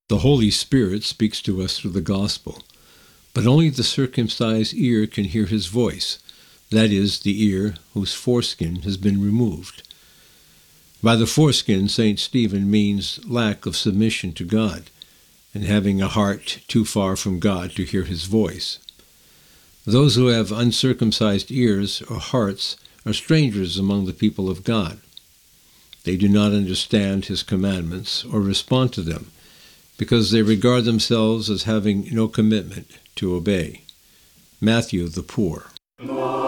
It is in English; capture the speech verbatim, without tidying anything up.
The Holy Spirit speaks to us through the gospel, but only the circumcised ear can hear his voice, that is, the ear whose foreskin has been removed. By the foreskin, Saint Stephen means lack of submission to God, and having a heart too far from God to hear his voice. Those who have uncircumcised ears or hearts are strangers among the people of God. They do not understand his commandments or respond to them, because they regard themselves as having no commitment to obey. Matthew the Poor.